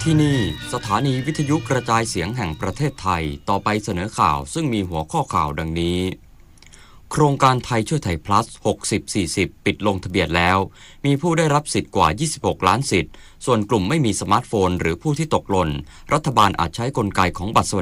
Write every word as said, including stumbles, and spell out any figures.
ที่นี่สถานีวิทยุกระจายเสียงแห่งประเทศไทยต่อไปเสนอข่าวซึ่งมีหัวข้อข่าวดังนี้โครงการไทยช่วยไทย plus หกสิบ สี่สิบ ปิดลงทะเบียนแล้วมีผู้ได้รับสิทธิ์กว่ายี่สิบหกล้านสิทธิ์ส่วนกลุ่มไม่มีสมาร์ทโฟนหรือผู้ที่ตกหล่นรัฐบาลอาจใช้กลไกของบัตรสวัส